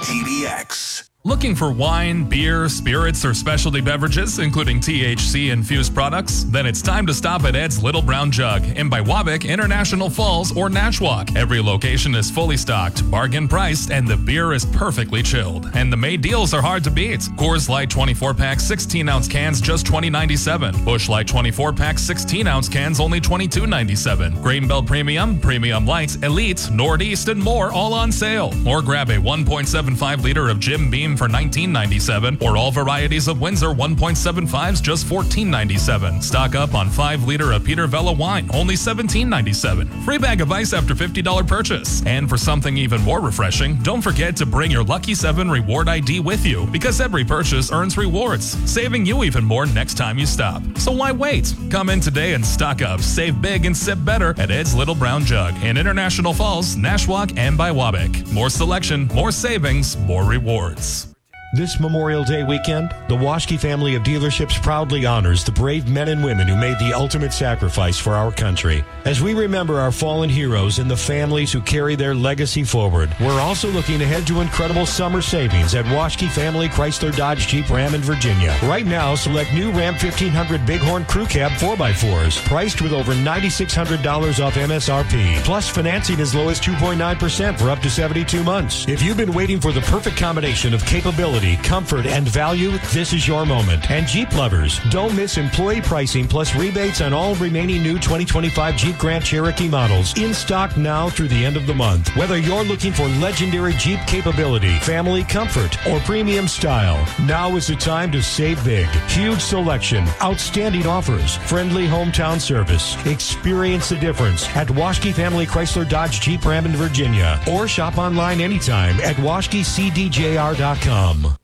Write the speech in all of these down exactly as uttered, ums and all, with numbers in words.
T B X. Looking for wine, beer, spirits, or specialty beverages, including T H C-infused products? Then it's time to stop at Ed's Little Brown Jug in Biwabik, International Falls, or Nashwauk. Every location is fully stocked, bargain priced, and the beer is perfectly chilled. And the May deals are hard to beat. Coors Light twenty-four pack sixteen ounce cans just twenty ninety-seven. Busch Light twenty-four pack sixteen ounce cans only twenty-two ninety-seven. Grain Belt Premium, Premium Light, Elite, Northeast, and more all on sale. Or grab a one point seven five liter of Jim Beam for nineteen ninety-seven, or all varieties of Windsor one point seven fives just fourteen ninety-seven. Stock up on five liter of Peter Vella wine, only seventeen ninety-seven. Free bag of ice after fifty dollars purchase. And for something even more refreshing, don't forget to bring your Lucky seven reward I D with you, because every purchase earns rewards, saving you even more next time you stop. So why wait? Come in today and stock up, save big, and sip better at Ed's Little Brown Jug in International Falls, Nashwauk, and Biwabik. More selection, more savings, more rewards. This Memorial Day weekend, the Waschke family of dealerships proudly honors the brave men and women who made the ultimate sacrifice for our country. As we remember our fallen heroes and the families who carry their legacy forward, we're also looking ahead to incredible summer savings at Waschke Family Chrysler Dodge Jeep Ram in Virginia. Right now, select new Ram fifteen hundred Bighorn Crew Cab four by fours, priced with over nine thousand six hundred dollars off M S R P, plus financing as low as two point nine percent for up to seventy-two months. If you've been waiting for the perfect combination of capability, comfort, and value, this is your moment. And Jeep lovers, don't miss employee pricing plus rebates on all remaining new twenty twenty-five Jeep Grand Cherokee models in stock now through the end of the month. Whether you're looking for legendary Jeep capability, family comfort, or premium style, now is the time to save big. Huge selection, outstanding offers, friendly hometown service. Experience the difference at Waschke Family Chrysler Dodge Jeep Ram in Virginia, or shop online anytime at waschke c d j r dot com.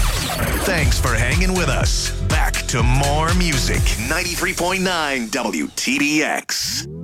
Thanks for hanging with us. Back to more music. ninety-three point nine W T B X.